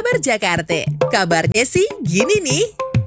Kabar Jakarta, kabarnya sih gini nih.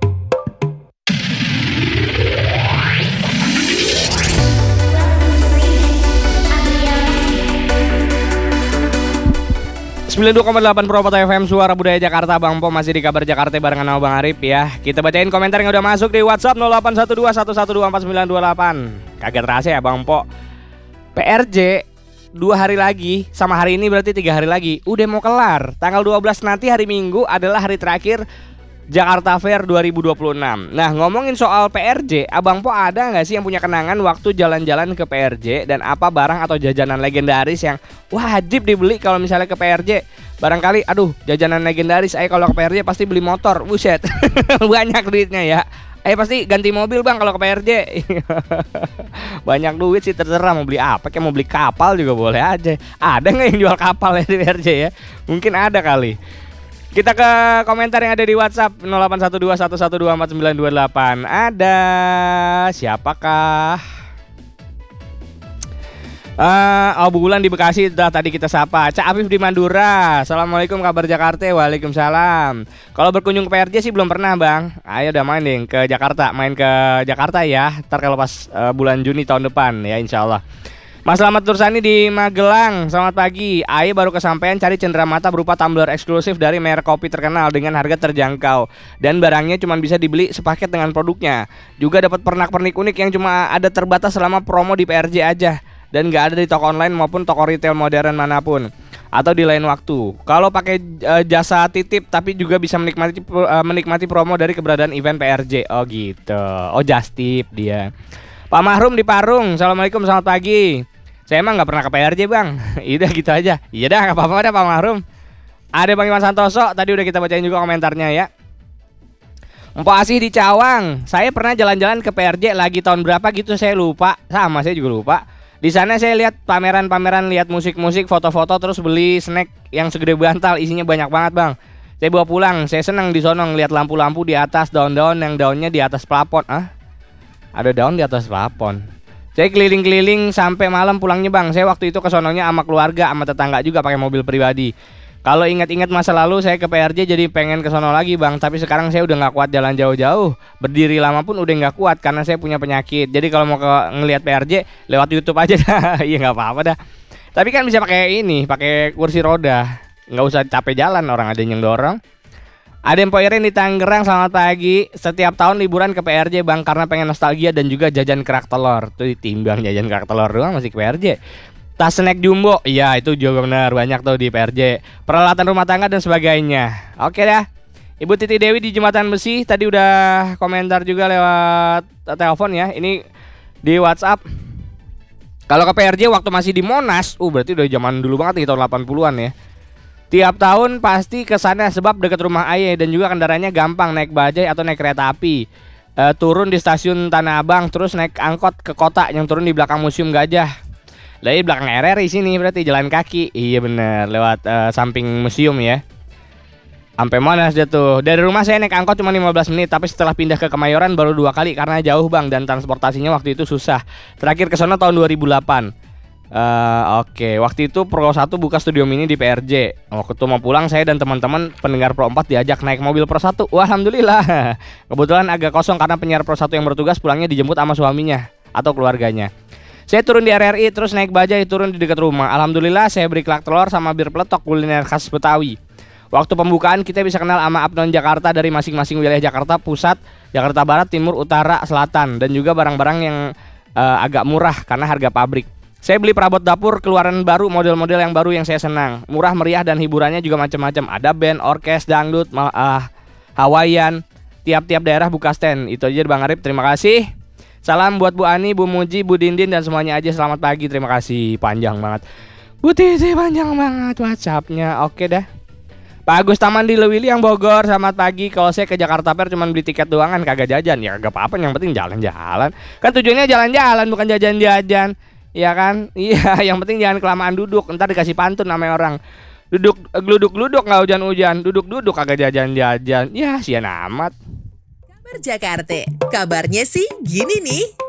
Sembilan 92,8 Purwokerto FM, Suara Budaya Jakarta. Bang Po masih di Kabar Jakarta barengan sama Bang Arif ya. Kita bacain komentar yang udah masuk di WhatsApp 081211249928. Kaget terasa ya Bang Po. PRJ 2 hari lagi, sama hari ini berarti 3 hari lagi udah mau kelar. Tanggal 12 nanti hari Minggu adalah hari terakhir Jakarta Fair 2026. Nah, ngomongin soal PRJ, Abang Po ada nggak sih yang punya kenangan waktu jalan-jalan ke PRJ, dan apa barang atau jajanan legendaris yang wajib dibeli kalau misalnya ke PRJ? Barangkali, aduh, jajanan legendaris, kalau ke PRJ pasti beli motor, buset, banyak duitnya ya. Pasti ganti mobil bang kalau ke PRJ. Banyak duit sih, terserah mau beli apa, kayak mau beli kapal juga boleh aja. Ada nggak yang jual kapal ya di PRJ ya? Mungkin ada kali. Kita ke komentar yang ada di WhatsApp 081211249928. Ada siapakah? Bulan di Bekasi udah tadi kita sapa. Cak Afif di Madura. Assalamualaikum kabar Jakarta. Waalaikumsalam. Kalau berkunjung ke PRJ sih belum pernah bang. Ayo udah main deh ke Jakarta. Main ke Jakarta ya. Ntar kalau pas bulan Juni tahun depan ya insyaallah. Mas Slamet Tursani di Magelang, selamat pagi. Ayo baru kesampaian cari cenderamata berupa tumbler eksklusif dari merek kopi terkenal dengan harga terjangkau. Dan barangnya cuma bisa dibeli sepaket dengan produknya. Juga dapat pernak-pernik unik yang cuma ada terbatas selama promo di PRJ aja. Dan gak ada di toko online maupun toko retail modern manapun. Atau di lain waktu. Kalau pakai jasa titip tapi juga bisa menikmati promo dari keberadaan event PRJ. Oh gitu, oh just tip dia. Pak Mahrum di Parung, assalamualaikum selamat pagi. Saya emang gak pernah ke PRJ bang. Udah gitu aja. Iya dah gak apa-apa dah Pak Mahrum. Ada Bang Iwan Santoso, tadi udah kita bacain juga komentarnya ya. Mpok Asih di Cawang, saya pernah jalan-jalan ke PRJ lagi tahun berapa gitu saya lupa. Sama saya juga lupa. Di sana saya lihat pameran-pameran, lihat musik-musik, foto-foto, terus beli snack yang segede bantal, isinya banyak banget bang. Saya bawa pulang, saya senang di sono ngeliat lampu-lampu di atas, daun-daun yang daunnya di atas plafon. Ada daun di atas plafon. Saya keliling-keliling sampai malam pulangnya bang. Saya waktu itu ke sononya sama keluarga, sama tetangga juga pakai mobil pribadi. Kalau ingat-ingat masa lalu saya ke PRJ jadi pengen ke sono lagi bang. Tapi sekarang saya udah gak kuat jalan jauh-jauh. Berdiri lama pun udah gak kuat karena saya punya penyakit. Jadi kalau mau ngelihat PRJ lewat YouTube aja dah. Iya gak apa-apa dah. Tapi kan bisa pakai ini, pakai kursi roda. Gak usah capek jalan, orang ada yang dorong. Ada Mpok Irin di Tangerang, selamat pagi. Setiap tahun liburan ke PRJ bang karena pengen nostalgia dan juga jajan kerak telur. Tuh ditimbang jajan kerak telur doang masih ke PRJ. Tas snack jumbo, iya itu juga benar banyak tuh di PRJ. Peralatan rumah tangga dan sebagainya. Oke dah. Ibu Titi Dewi di Jembatan Besi tadi udah komentar juga lewat telepon ya. Ini di WhatsApp. Kalau ke PRJ waktu masih di Monas, berarti udah zaman dulu banget nih tahun 80-an ya. Tiap tahun pasti kesana sebab dekat rumah ayah dan juga kendaraannya gampang, naik bajai atau naik kereta api. Turun di stasiun Tanah Abang terus naik angkot ke kota yang turun di belakang Museum Gajah. Dari belakang RRI sini berarti jalan kaki. Iya bener, lewat samping museum ya. Sampai Monas dia tuh. Dari rumah saya naik angkot cuma 15 menit, tapi setelah pindah ke Kemayoran baru 2 kali karena jauh bang dan transportasinya waktu itu susah. Terakhir ke sana tahun 2008. Oke, waktu itu Pro 1 buka studio mini di PRJ. Waktu mau pulang saya dan teman-teman pendengar Pro 4 diajak naik mobil Pro 1. Wah, alhamdulillah. Kebetulan agak kosong karena penyiar Pro 1 yang bertugas pulangnya dijemput sama suaminya atau keluarganya. Saya turun di RRI terus naik bajai turun di dekat rumah. Alhamdulillah saya beri kerak telur sama bir peletok kuliner khas Betawi. Waktu pembukaan kita bisa kenal sama Abnon Jakarta dari masing-masing wilayah Jakarta Pusat, Jakarta Barat, Timur, Utara, Selatan, dan juga barang-barang yang agak murah karena harga pabrik. Saya beli perabot dapur keluaran baru, model-model yang baru yang saya senang. Murah, meriah, dan hiburannya juga macam-macam. Ada band, orkes, dangdut, Hawaiian. Tiap-tiap daerah buka stand. Itu aja Bang Arif, terima kasih. Salam buat Bu Ani, Bu Muji, Bu Dindin, dan semuanya aja. Selamat pagi, terima kasih. Panjang banget. Bu Titi panjang banget WhatsAppnya. Oke dah. Pak Agus Taman di Lewili yang Bogor, selamat pagi. Kalau saya ke Jakarta Fair cuma beli tiket doang kan kagak jajan. Ya kagak apa-apa, yang penting jalan-jalan. Kan tujuannya jalan-jalan bukan jajan-jajan. Iya kan? Iya, yang penting jangan kelamaan duduk. Ntar dikasih pantun namanya orang. Gluduk-gluduk nggak hujan-hujan. Duduk-duduk kagak jajan-jajan. Ya, sian amat. Kabar Jakarta, kabarnya sih gini nih.